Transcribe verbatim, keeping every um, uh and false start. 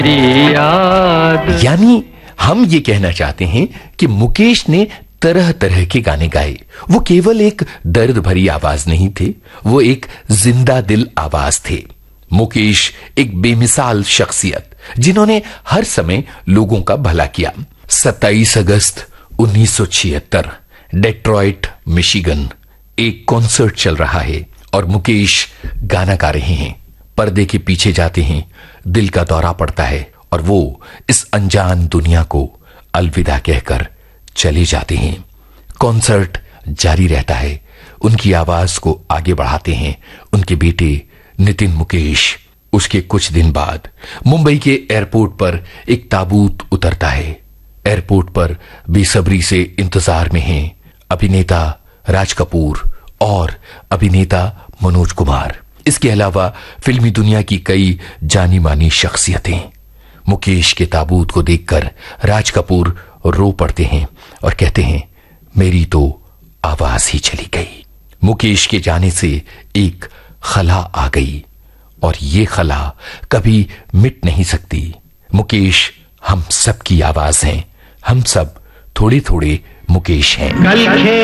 यानी हम ये कहना चाहते हैं कि मुकेश ने तरह तरह के गाने गाए। वो केवल एक दर्द भरी आवाज नहीं थे, वो एक जिंदा दिल आवाज थे। मुकेश एक बेमिसाल शख्सियत जिन्होंने हर समय लोगों का भला किया। सत्ताईस अगस्त उन्नीस सौ छिहत्तर डेट्रॉइट मिशिगन एक कॉन्सर्ट चल रहा है और मुकेश गाना गा रहे हैं। पर्दे के पीछे जाते हैं, दिल का दौरा पड़ता है और वो इस अनजान दुनिया को अलविदा कहकर चले जाते हैं। कॉन्सर्ट जारी रहता है। उनकी आवाज को आगे बढ़ाते हैं उनके बेटे नितिन मुकेश। उसके कुछ दिन बाद मुंबई के एयरपोर्ट पर एक ताबूत उतरता है। एयरपोर्ट पर बेसब्री से इंतजार में हैं अभिनेता राज कपूर और अभिनेता मनोज कुमार। इसके अलावा फिल्मी दुनिया की कई जानी मानी शख्सियतें। मुकेश के ताबूत को देखकर राज कपूर रो पड़ते हैं और कहते हैं, मेरी तो आवाज ही चली गई। मुकेश के जाने से एक खला आ गई और ये खला कभी मिट नहीं सकती। मुकेश हम सब की आवाज हैं। हम सब थोड़े थोड़े मुकेश हैं।